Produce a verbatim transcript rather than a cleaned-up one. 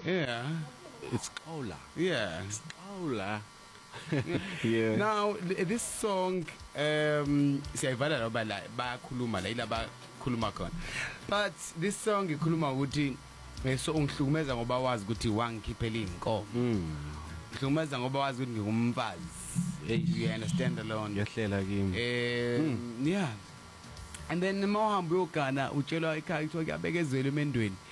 Yeah. It's Xawla. Yeah. It's Xawla. Yeah. Now th- this song um siyayivala loba la bayakhuluma la ila bakhuluma khona. But this song ikhuluma ukuthi so ungihlukumeza ngoba wazi ukuthi wangikhiphela inkomo. Mm. Ngihlukumeza ngoba wazi ukuthi ngingumfazi. You understand alone. Yahlela kimi. Eh yeah. And then mawuhamba uyogana utshelwa ekhaya ukuthi uyabekezela emendweni